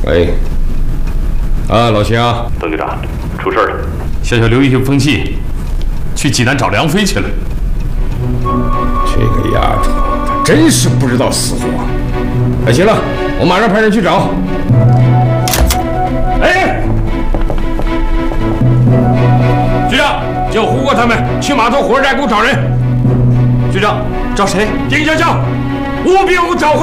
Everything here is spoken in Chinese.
喂，老秦啊， 邓局长，出事了， 小小刘一风气，去济南找梁飞去了。这个丫头，她真是不知道死活。哎，行了，我马上派人去找。哎，局长，叫胡国他们去码头火车站给我找人。局长，找谁？丁香香，务必给我找回。